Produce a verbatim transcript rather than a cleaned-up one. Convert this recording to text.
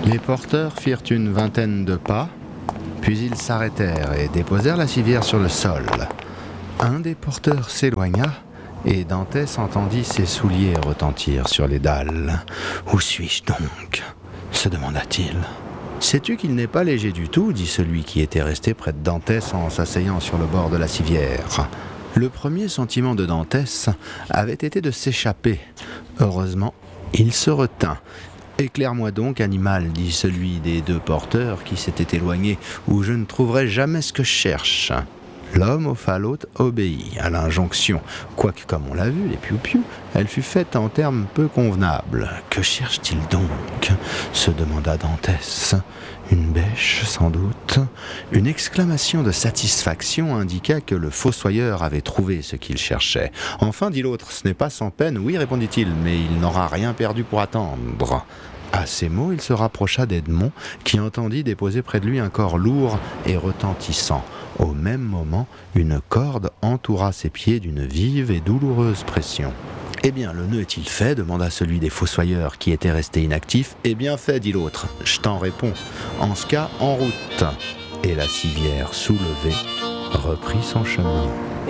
Les porteurs firent une vingtaine de pas, puis ils s'arrêtèrent et déposèrent la civière sur le sol. Un des porteurs s'éloigna, et Dantès entendit ses souliers retentir sur les dalles. « Où suis-je donc ?» se demanda-t-il. « Sais-tu qu'il n'est pas léger du tout ?» dit celui qui était resté près de Dantès en s'asseyant sur le bord de la civière. Le premier sentiment de Dantès avait été de s'échapper. Heureusement, il se retint. « Éclaire-moi donc, animal, dit celui des deux porteurs qui s'était éloigné, ou je ne trouverai jamais ce que je cherche. » L'homme au falot obéit à l'injonction, quoique, comme on l'a vu, les piou-piou, elle fut faite en termes peu convenables. « Que cherche-t-il donc ?» se demanda Dantès. Une bêche, sans doute. Une exclamation de satisfaction indiqua que le fossoyeur avait trouvé ce qu'il cherchait. « Enfin, dit l'autre, ce n'est pas sans peine. Oui, répondit-il, mais il n'aura rien perdu pour attendre. » À ces mots, il se rapprocha d'Edmond, qui entendit déposer près de lui un corps lourd et retentissant. Au même moment, une corde entoura ses pieds d'une vive et douloureuse pression. « Eh bien, le nœud est-il fait ?» demanda celui des fossoyeurs qui était resté inactif. « Eh bien fait, dit l'autre. Je t'en réponds. En ce cas, en route. » Et la civière soulevée reprit son chemin.